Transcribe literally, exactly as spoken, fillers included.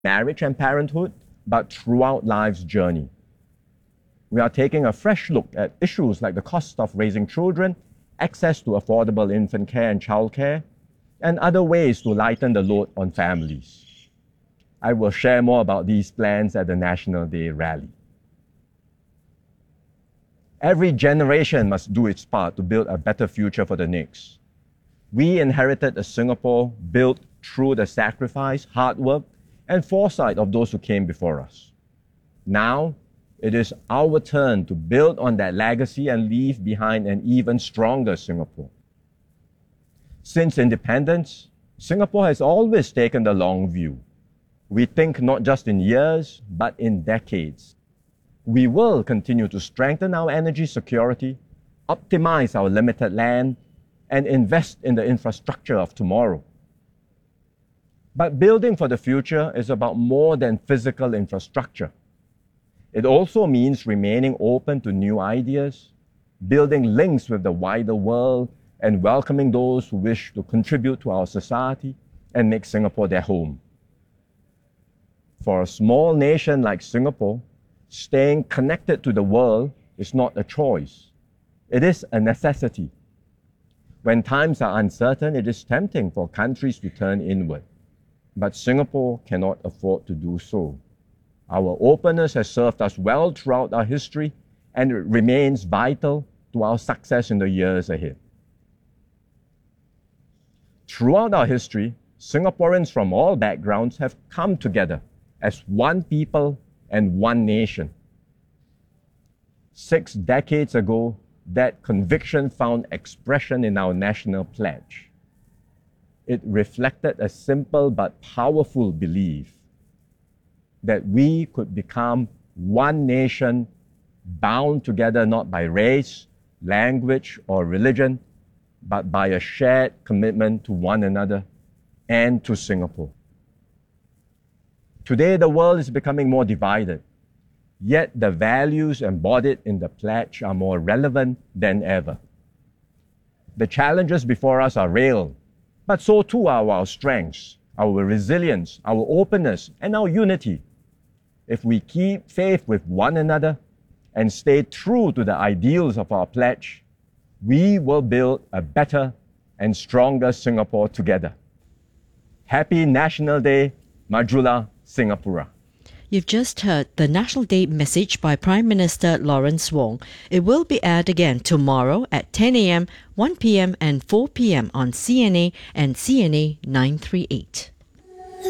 marriage and parenthood, but throughout life's journey. We are taking a fresh look at issues like the cost of raising children, access to affordable infant care and childcare, and other ways to lighten the load on families. I will share more about these plans at the National Day rally. Every generation must do its part to build a better future for the next. We inherited a Singapore built through the sacrifice, hard work, and foresight of those who came before us. Now, it is our turn to build on that legacy and leave behind an even stronger Singapore. Since independence, Singapore has always taken the long view. We think not just in years, but in decades. We will continue to strengthen our energy security, optimize our limited land, and invest in the infrastructure of tomorrow. But building for the future is about more than physical infrastructure. It also means remaining open to new ideas, building links with the wider world, and welcoming those who wish to contribute to our society and make Singapore their home. For a small nation like Singapore, staying connected to the world is not a choice. It is a necessity. When times are uncertain, it is tempting for countries to turn inward. But Singapore cannot afford to do so. Our openness has served us well throughout our history, and it remains vital to our success in the years ahead. Throughout our history, Singaporeans from all backgrounds have come together as one people and one nation. Six decades ago, that conviction found expression in our national pledge. It reflected a simple but powerful belief that we could become one nation bound together not by race, language, or religion, but by a shared commitment to one another and to Singapore. Today, the world is becoming more divided, yet the values embodied in the pledge are more relevant than ever. The challenges before us are real, but so too are our strengths, our resilience, our openness, and our unity. If we keep faith with one another and stay true to the ideals of our pledge, we will build a better and stronger Singapore together. Happy National Day, Majulah Singapura. You've just heard the National Day message by Prime Minister Lawrence Wong. It will be aired again tomorrow at ten a m, one p m and four p m on C N A and C N A nine three eight.